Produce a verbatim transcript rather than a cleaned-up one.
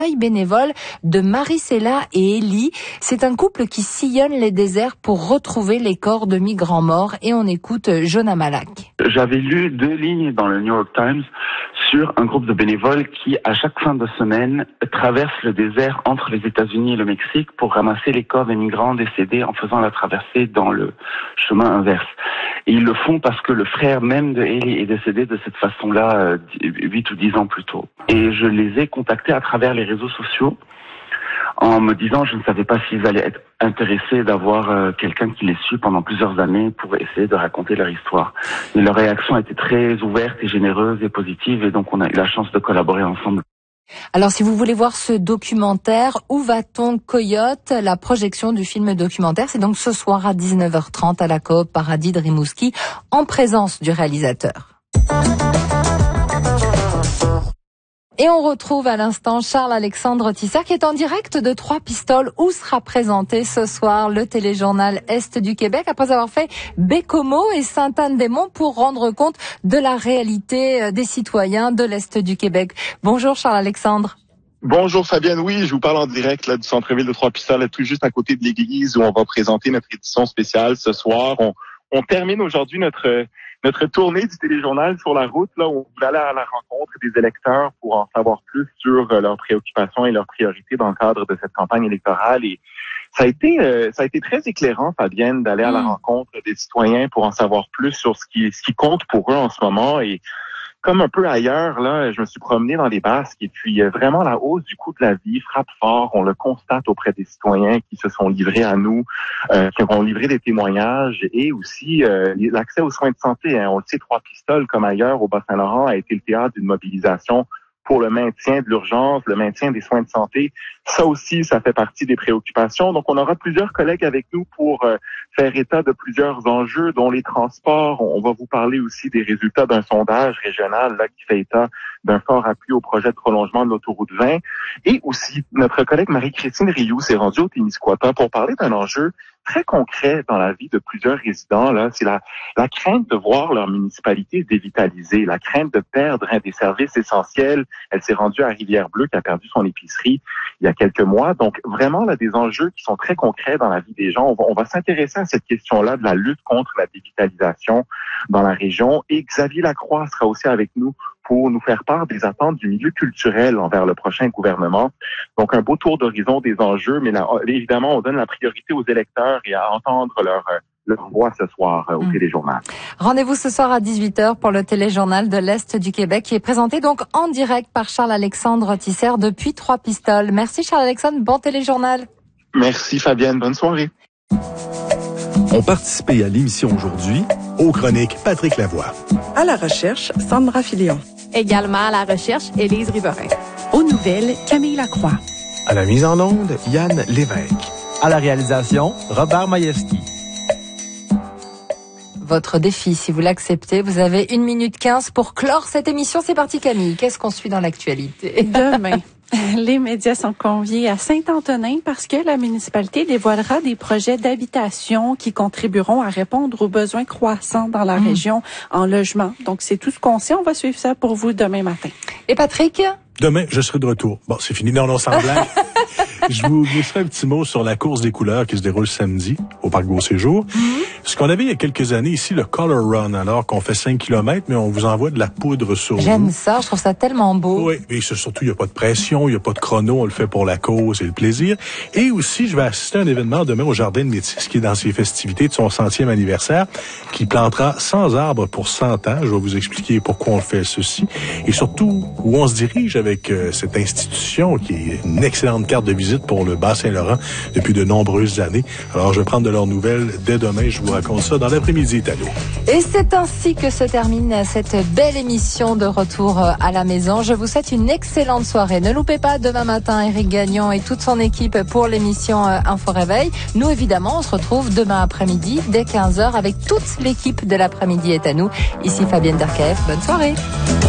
bénévole de Marie-Céla et Élie. C'est un couple qui sillonne les déserts pour retrouver les corps de migrants morts. Et on écoute Jonah Malak. J'avais lu deux lignes dans le New York Times sur un groupe de bénévoles qui, à chaque fin de semaine, traverse le désert entre les États-Unis et le Mexique pour ramasser les corps des migrants décédés en faisant la traversée dans le chemin inverse. Et ils le font parce que le frère même de Élie est décédé de cette façon-là huit ou dix ans plus tôt. Et je les ai contactés à travers les réseaux sociaux en me disant je ne savais pas s'ils allaient être intéressés d'avoir euh, quelqu'un qui les suit pendant plusieurs années pour essayer de raconter leur histoire. Et leur réaction a été très ouverte et généreuse et positive, et donc on a eu la chance de collaborer ensemble. Alors, si vous voulez voir ce documentaire, Où va-t-on, Coyote? La projection du film documentaire, c'est donc ce soir à dix-neuf heures trente à la Coop Paradis de Rimouski, en présence du réalisateur. Et on retrouve à l'instant Charles-Alexandre Tisser qui est en direct de Trois-Pistoles où sera présenté ce soir le téléjournal Est du Québec après avoir fait Bécomo et Sainte-Anne-des-Monts pour rendre compte de la réalité des citoyens de l'Est du Québec. Bonjour Charles-Alexandre. Bonjour Fabienne, oui, je vous parle en direct là du centre-ville de Trois-Pistoles, tout juste à côté de l'église où on va présenter notre édition spéciale ce soir. On, on termine aujourd'hui notre notre tournée du téléjournal sur la route, là, où on voulait aller à la rencontre des électeurs pour en savoir plus sur euh, leurs préoccupations et leurs priorités dans le cadre de cette campagne électorale. Et ça a été, euh, ça a été très éclairant, Fabienne, d'aller à la rencontre des citoyens pour en savoir plus sur ce qui, ce qui compte pour eux en ce moment. Et comme un peu ailleurs, là, je me suis promené dans les Basques et puis euh, vraiment la hausse du coût de la vie frappe fort. On le constate auprès des citoyens qui se sont livrés à nous, euh, qui ont livré des témoignages et aussi euh, l'accès aux soins de santé. Hein. On le sait, Trois-Pistoles, comme ailleurs au Bas-Saint-Laurent, a été le théâtre d'une mobilisation pour le maintien de l'urgence, le maintien des soins de santé. Ça aussi, ça fait partie des préoccupations. Donc, on aura plusieurs collègues avec nous pour euh, faire état de plusieurs enjeux, dont les transports. On va vous parler aussi des résultats d'un sondage régional là qui fait état d'un fort appui au projet de prolongement de l'autoroute vingt. Et aussi, notre collègue Marie-Christine Rioux s'est rendue au Témiscouata pour parler d'un enjeu très concret dans la vie de plusieurs résidents. Là, c'est la, la crainte de voir leur municipalité dévitalisée, la crainte de perdre hein, des services essentiels. Elle s'est rendue à Rivière-Bleue, qui a perdu son épicerie il y a quelques mois. Donc, vraiment, là, des enjeux qui sont très concrets dans la vie des gens. On va, on va s'intéresser à cette question-là de la lutte contre la dévitalisation dans la région. Et Xavier Lacroix sera aussi avec nous pour nous faire part des attentes du milieu culturel envers le prochain gouvernement. Donc, un beau tour d'horizon des enjeux, mais là, évidemment, on donne la priorité aux électeurs et à entendre leur, leur voix ce soir au mmh. téléjournal. Rendez-vous ce soir à dix-huit heures pour le téléjournal de l'Est du Québec qui est présenté donc en direct par Charles-Alexandre Tisser depuis Trois-Pistoles. Merci Charles-Alexandre, bon téléjournal. Merci Fabienne, bonne soirée. Ont participé à l'émission aujourd'hui, aux chroniques Patrick Lavoie. À la recherche, Sandra Filion. Également à la recherche, Élise Riverain. Aux nouvelles, Camille Lacroix. À la mise en onde, Yann Lévesque. À la réalisation, Robert Majewski. Votre défi, si vous l'acceptez, vous avez une minute quinze pour clore cette émission. C'est parti Camille, qu'est-ce qu'on suit dans l'actualité? Demain, les médias sont conviés à Saint-Antonin parce que la municipalité dévoilera des projets d'habitation qui contribueront à répondre aux besoins croissants dans la mmh. région en logement. Donc, c'est tout ce qu'on sait. On va suivre ça pour vous demain matin. Et Patrick? Demain, je serai de retour. Bon, c'est fini. Non, non, sans blague. Je vous glisserai un petit mot sur la course des couleurs qui se déroule samedi au Parc Beau-Séjour. Mm-hmm. Ce qu'on avait il y a quelques années ici, le Color Run, alors qu'on fait cinq kilomètres, mais on vous envoie de la poudre sur vous. J'aime ça, je trouve ça tellement beau. Oui, et surtout, il n'y a pas de pression, il n'y a pas de chrono, on le fait pour la cause et le plaisir. Et aussi, je vais assister à un événement demain au Jardin de Métis, qui est dans ses festivités de son centième anniversaire, qui plantera cent arbres pour cent ans. Je vais vous expliquer pourquoi on fait ceci. Et surtout, où on se dirige avec euh, cette institution qui est une excellente carte de visite pour le Bas-Saint-Laurent depuis de nombreuses années. Alors, je vais prendre de leurs nouvelles dès demain. Je vous raconte ça dans l'après-midi, Italo. Et c'est ainsi que se termine cette belle émission de retour à la maison. Je vous souhaite une excellente soirée. Ne loupez pas demain matin Éric Gagnon et toute son équipe pour l'émission Info Réveil. Nous, évidemment, on se retrouve demain après-midi dès quinze heures avec toute l'équipe de l'après-midi est à nous. Ici Fabienne Derkaeff. Bonne soirée.